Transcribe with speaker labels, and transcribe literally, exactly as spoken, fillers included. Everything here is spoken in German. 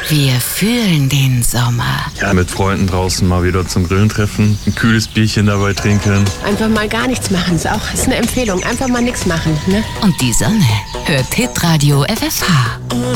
Speaker 1: Wir fühlen den Sommer.
Speaker 2: Ja, mit Freunden draußen mal wieder zum Grillen treffen, ein kühles Bierchen dabei trinken.
Speaker 3: Einfach mal gar nichts machen, ist auch ist eine Empfehlung. Einfach mal nichts machen, ne?
Speaker 1: Und die Sonne hört Hitradio F F H.